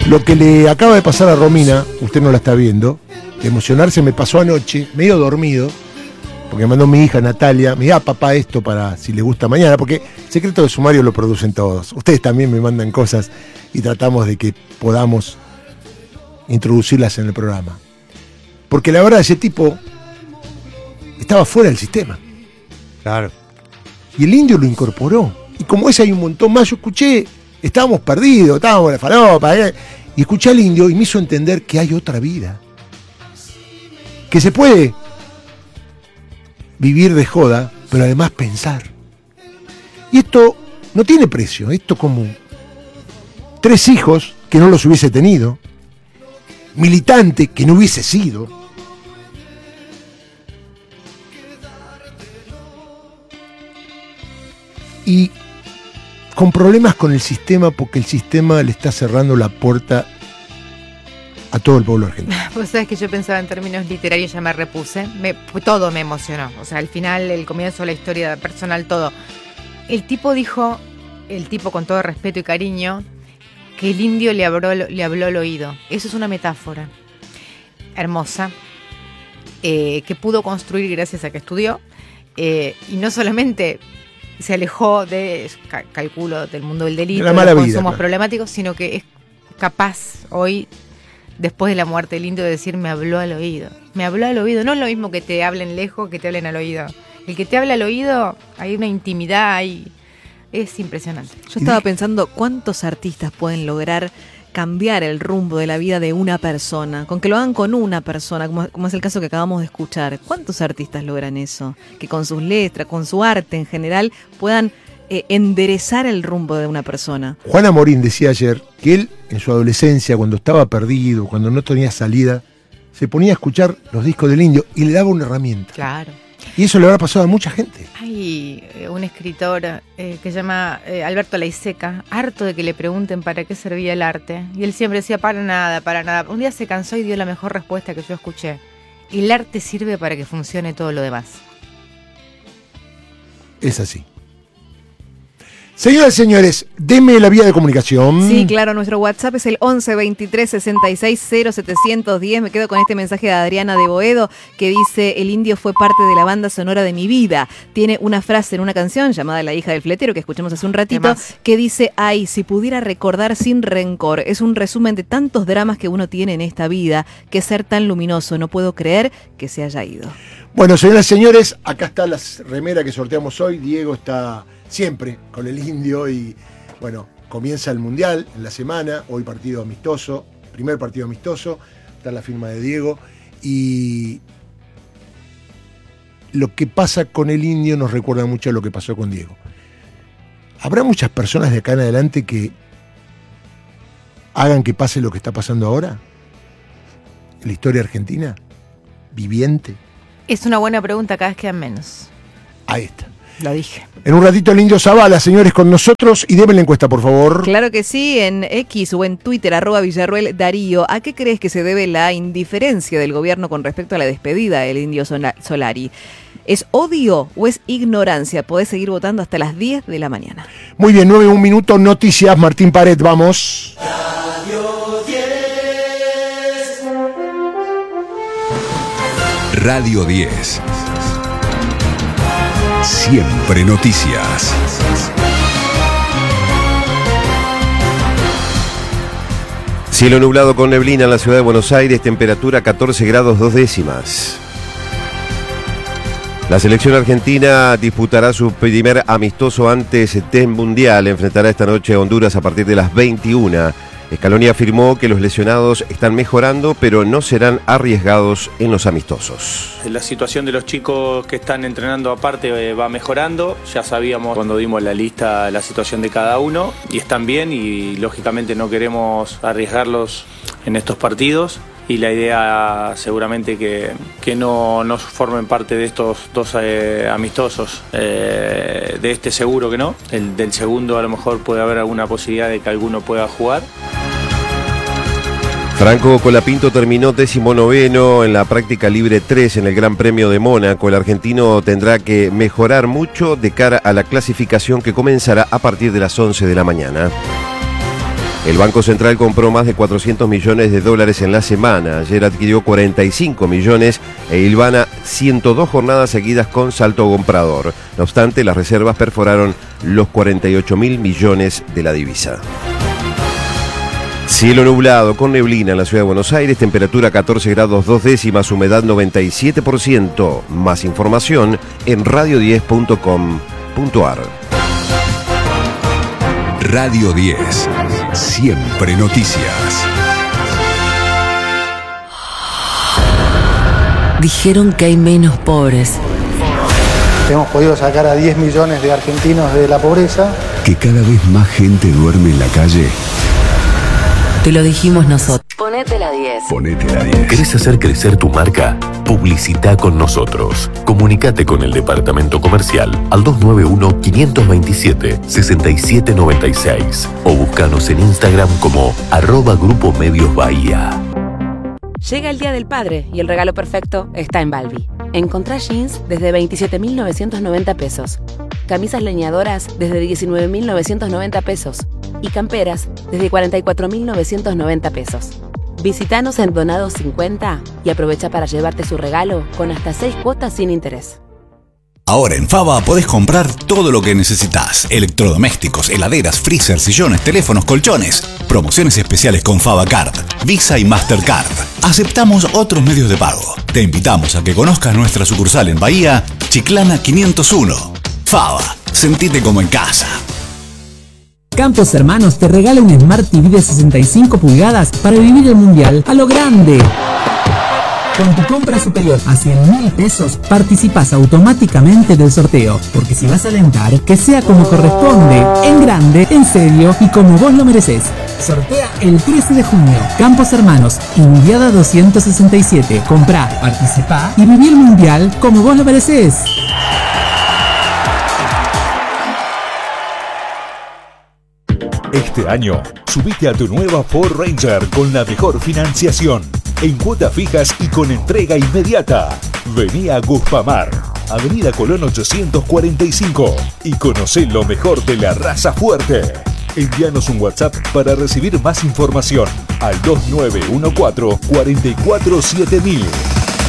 Lo que le acaba de pasar a Romina, usted no la está viendo, de emocionarse me pasó anoche, medio dormido, porque me mandó mi hija Natalia, me dijo, papá, esto para si le gusta mañana, porque Secreto de Sumario lo producen todos. Ustedes también me mandan cosas y tratamos de que podamos introducirlas en el programa. Porque la verdad, ese tipo estaba fuera del sistema. Claro. Y el indio lo incorporó. Y como ese hay un montón más, yo escuché, estábamos perdidos, estábamos en la falopa, y escuché al indio y me hizo entender que hay otra vida. Que se puede vivir de joda, pero además pensar. Y esto no tiene precio, esto como 3 hijos que no los hubiese tenido, militante que no hubiese sido, y con problemas con el sistema porque el sistema le está cerrando la puerta a todo el pueblo argentino. Vos sabés que yo pensaba en términos literarios, ya me repuse. Todo me emocionó. O sea, al final, el comienzo, la historia personal, todo. El tipo dijo, con todo respeto y cariño, que el indio le habló al oído. Eso es una metáfora hermosa, que pudo construir gracias a que estudió. Y no solamente se alejó calculo, del mundo del delito, de los consumos problemáticos, sino que es capaz hoy, después de la muerte del indio, de decir, me habló al oído. Me habló al oído. No es lo mismo que te hablen lejos que te hablen al oído. El que te habla al oído, hay una intimidad, es impresionante. Yo estaba pensando cuántos artistas pueden lograr cambiar el rumbo de la vida de una persona, con que lo hagan con una persona, como es el caso que acabamos de escuchar. ¿Cuántos artistas logran eso? Que con sus letras, con su arte en general, puedan enderezar el rumbo de una persona. Juana Morín decía ayer que él, en su adolescencia, cuando estaba perdido, cuando no tenía salida, se ponía a escuchar los discos del indio y le daba una herramienta. Claro. Y eso le habrá pasado a mucha gente. Hay un escritor que se llama Alberto Laiseca, harto de que le pregunten para qué servía el arte. Y él siempre decía, para nada, para nada. Un día se cansó y dio la mejor respuesta que yo escuché. El arte sirve para que funcione todo lo demás. Es así. Señoras y señores, deme la vía de comunicación. Sí, claro, nuestro WhatsApp es el 11 23 66 0710. Me quedo con este mensaje de Adriana de Boedo que dice: el indio fue parte de la banda sonora de mi vida. Tiene una frase en una canción llamada La hija del fletero que escuchamos hace un ratito, que dice: ay, si pudiera recordar sin rencor. Es un resumen de tantos dramas que uno tiene en esta vida. Que ser tan luminoso, no puedo creer que se haya ido. Bueno, señoras y señores, acá está la remera que sorteamos hoy. Diego está siempre con el indio y, bueno, comienza el Mundial en la semana. Hoy partido amistoso, primer partido amistoso. Está la firma de Diego. Y lo que pasa con el indio nos recuerda mucho a lo que pasó con Diego. ¿Habrá muchas personas de acá en adelante que hagan que pase lo que está pasando ahora? ¿En la historia argentina? ¿Viviente? Es una buena pregunta, cada vez quedan menos. Ahí está. Lo dije. En un ratito el indio Zavala, señores, con nosotros. Y denme la encuesta, por favor. Claro que sí, en X o en Twitter, @Villarruel Darío. ¿A qué crees que se debe la indiferencia del gobierno con respecto a la despedida del indio Solari? ¿Es odio o es ignorancia? Podés seguir votando hasta las 10 de la mañana. Muy bien, 9:01 minutos, noticias. Martín Pared, vamos. Radio 10. Siempre noticias. Cielo nublado con neblina en la ciudad de Buenos Aires, temperatura 14 grados 2 décimas. La selección argentina disputará su primer amistoso antes del Mundial. Enfrentará esta noche a Honduras a partir de las 21. Scaloni afirmó que los lesionados están mejorando, pero no serán arriesgados en los amistosos. La situación de los chicos que están entrenando aparte va mejorando. Ya sabíamos cuando dimos la lista la situación de cada uno y están bien y lógicamente no queremos arriesgarlos en estos partidos. Y la idea seguramente que no formen parte de estos dos amistosos. De este seguro que no. Del segundo a lo mejor puede haber alguna posibilidad de que alguno pueda jugar. Franco Colapinto terminó 19º en la práctica libre 3 en el Gran Premio de Mónaco. El argentino tendrá que mejorar mucho de cara a la clasificación que comenzará a partir de las 11 de la mañana. El Banco Central compró más de 400 millones de dólares en la semana. Ayer adquirió 45 millones e hilvana 102 jornadas seguidas con salto comprador. No obstante, las reservas perforaron los 48.000 millones de la divisa. Cielo nublado con neblina en la ciudad de Buenos Aires, temperatura 14 grados 2 décimas, humedad 97%. Más información en radio10.com.ar. Radio 10. Siempre noticias. Dijeron que hay menos pobres. Hemos podido sacar a 10 millones de argentinos de la pobreza. Que cada vez más gente duerme en la calle. Te lo dijimos nosotros. Ponete la 10. Ponete la 10. ¿Querés hacer crecer tu marca? Publicita con nosotros. Comunicate con el departamento comercial al 291-527-6796 o búscanos en Instagram como @Grupo Medios Bahía. Llega el Día del Padre y el regalo perfecto está en Balbi. Encontrá jeans desde 27.990 pesos, camisas leñadoras desde 19.990 pesos y camperas desde 44.990 pesos. Visítanos en Donados 50 y aprovecha para llevarte su regalo con hasta 6 cuotas sin interés. Ahora en Fava podés comprar todo lo que necesitas. Electrodomésticos, heladeras, freezer, sillones, teléfonos, colchones. Promociones especiales con Fava Card, Visa y Mastercard. Aceptamos otros medios de pago. Te invitamos a que conozcas nuestra sucursal en Bahía, Chiclana 501. Fava, sentite como en casa. Campos Hermanos te regala un Smart TV de 65 pulgadas para vivir el mundial a lo grande. Con tu compra superior a 100.000 pesos, participas automáticamente del sorteo. Porque si vas a alentar, que sea como corresponde, en grande, en serio y como vos lo mereces. Sortea el 13 de junio. Campos Hermanos, Indiada 267. Comprá, participá y viví el mundial como vos lo mereces. Este año, subite a tu nueva Ford Ranger con la mejor financiación, en cuotas fijas y con entrega inmediata. Vení a Guspamar, Avenida Colón 845, y conocé lo mejor de la raza fuerte. Envíanos un WhatsApp para recibir más información al 2914 447000.